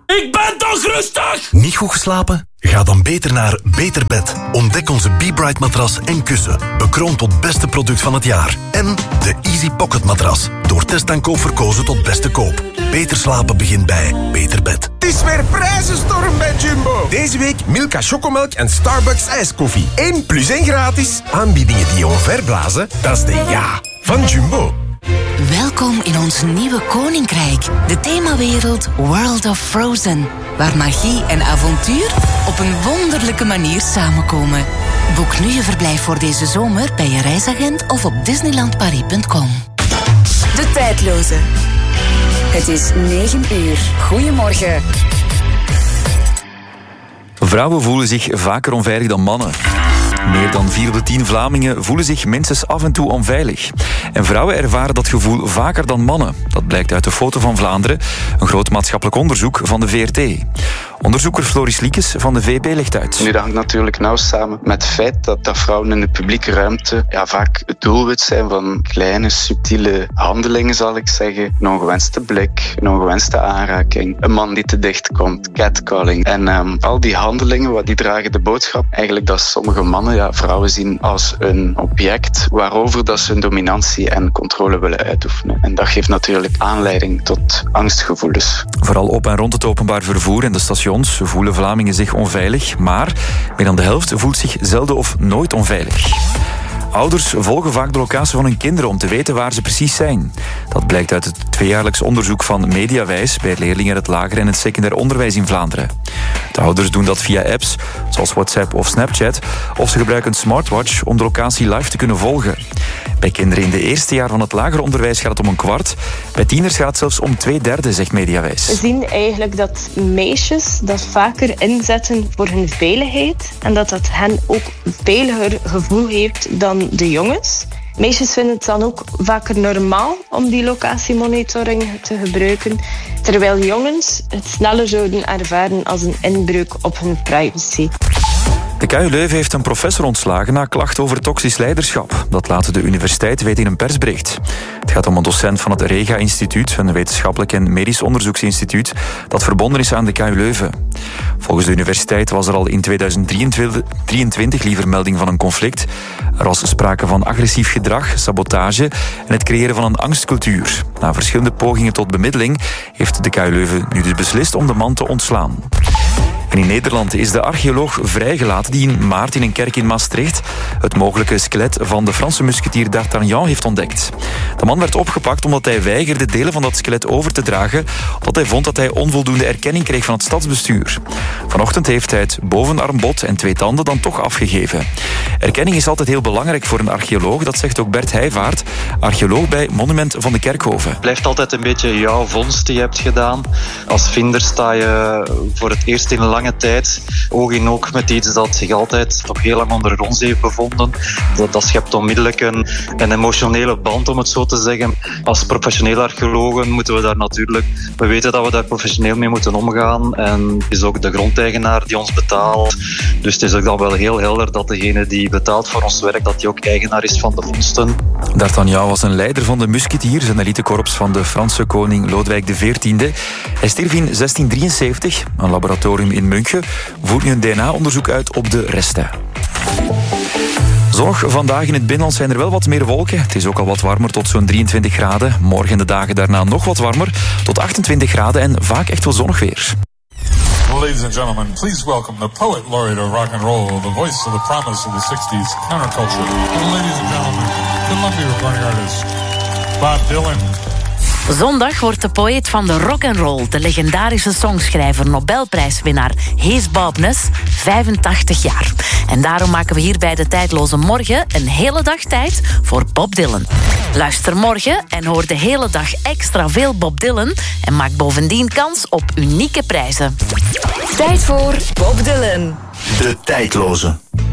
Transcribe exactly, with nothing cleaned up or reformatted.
Ik ben toch rustig? Niet goed geslapen? Ga dan beter naar Beter Bed. Ontdek onze Be-Bright matras en kussen. Bekroond tot beste product van het jaar. En de Easy Pocket matras. Door test en koop verkozen tot beste koop. Beter slapen begint bij Beter Bed. Het is weer prijzenstorm bij Jumbo. Deze week Milka chocomelk en Starbucks ijskoffie. één plus één gratis. Aanbiedingen die je omverblazen, dat is de ja van Jumbo. Welkom in ons nieuwe koninkrijk, de themawereld World of Frozen, waar magie en avontuur op een wonderlijke manier samenkomen. Boek nu je verblijf voor deze zomer bij je reisagent of op disneyland paris punt com. De tijdloze. Het is negen uur. Goedemorgen. Vrouwen voelen zich vaker onveilig dan mannen. Meer dan vier op de tien Vlamingen voelen zich minstens af en toe onveilig. En vrouwen ervaren dat gevoel vaker dan mannen. Dat blijkt uit de Foto van Vlaanderen, een groot maatschappelijk onderzoek van de V R T. Onderzoeker Floris Liekes van de V P legt uit. Nu, dat hangt natuurlijk nauw samen met het feit dat, dat vrouwen in de publieke ruimte ja, vaak het doelwit zijn van kleine, subtiele handelingen, zal ik zeggen. Een ongewenste blik, een ongewenste aanraking, een man die te dicht komt, catcalling. En um, al die handelingen, wat die dragen de boodschap eigenlijk dat sommige mannen ja, vrouwen zien als een object waarover dat ze hun dominantie en controle willen uitoefenen. En dat geeft natuurlijk aanleiding tot angstgevoelens. Vooral op en rond het openbaar vervoer en de stations voelen Vlamingen zich onveilig, maar meer dan de helft voelt zich zelden of nooit onveilig. Ouders volgen vaak de locatie van hun kinderen om te weten waar ze precies zijn. Dat blijkt uit het tweejaarlijks onderzoek van Mediawijs bij leerlingen het lager en het secundair onderwijs in Vlaanderen. De ouders doen dat via apps, zoals WhatsApp of Snapchat, of ze gebruiken een smartwatch om de locatie live te kunnen volgen. Bij kinderen in de eerste jaar van het lager onderwijs gaat het om een kwart. Bij tieners gaat het zelfs om twee derde, zegt Mediawijs. We zien eigenlijk dat meisjes dat vaker inzetten voor hun veiligheid en dat dat hen ook een veiliger gevoel heeft dan de jongens. Meisjes vinden het dan ook vaker normaal om die locatiemonitoring te gebruiken, terwijl jongens het sneller zouden ervaren als een inbreuk op hun privacy. De K U Leuven heeft een professor ontslagen na klachten over toxisch leiderschap. Dat laat de universiteit weten in een persbericht. Het gaat om een docent van het Rega-instituut, een wetenschappelijk en medisch onderzoeksinstituut dat verbonden is aan de K U Leuven. Volgens de universiteit was er al in tweeduizend drieëntwintig liever melding van een conflict. Er was sprake van agressief gedrag, sabotage en het creëren van een angstcultuur. Na verschillende pogingen tot bemiddeling heeft de K U Leuven nu dus beslist om de man te ontslaan. En in Nederland is de archeoloog vrijgelaten die in maart in een kerk in Maastricht het mogelijke skelet van de Franse musketier D'Artagnan heeft ontdekt. De man werd opgepakt omdat hij weigerde delen van dat skelet over te dragen, omdat hij vond dat hij onvoldoende erkenning kreeg van het stadsbestuur. Vanochtend heeft hij het bovenarmbod en twee tanden dan toch afgegeven. Erkenning is altijd heel belangrijk voor een archeoloog, dat zegt ook Bert Heijvaart, archeoloog bij Monument van de Kerkhoven. Het blijft altijd een beetje jouw vondst die je hebt gedaan. Als vinder sta je voor het eerst in een lange tijd oog in oog met iets dat zich altijd nog heel lang onder ons heeft bevonden. Dat, dat schept onmiddellijk een, een emotionele band, om het zo te zeggen. Als professionele archeologen moeten we daar natuurlijk... We weten dat we daar professioneel mee moeten omgaan. En het is ook de grondeigenaar die ons betaalt. Dus het is ook dan wel heel helder dat degene die betaalt voor ons werk, dat die ook eigenaar is van de vondsten. D'Artagnan was een leider van de musketiers, een elitekorps van de Franse koning Lodewijk de veertiende. Hij stierf in zestien drieënzeventig. Een laboratorium in München voert nu een D N A-onderzoek uit op de resten. Zonnig vandaag in het binnenland zijn er wel wat meer wolken. Het is ook al wat warmer tot zo'n drieëntwintig graden. Morgen en de dagen daarna nog wat warmer tot achtentwintig graden en vaak echt wel zonnig weer. Ladies and gentlemen, please welcome the poet laureate of rock and roll, the voice of the promise of the sixties, counterculture. Ladies and gentlemen, Columbia recording artist Bob Dylan. Zondag wordt de poëet van de rock and roll, de legendarische songschrijver, Nobelprijswinnaar Hees Bobness, vijfentachtig jaar. En daarom maken we hier bij de Tijdloze Morgen een hele dag tijd voor Bob Dylan. Luister morgen en hoor de hele dag extra veel Bob Dylan en maak bovendien kans op unieke prijzen. Tijd voor Bob Dylan. De Tijdloze.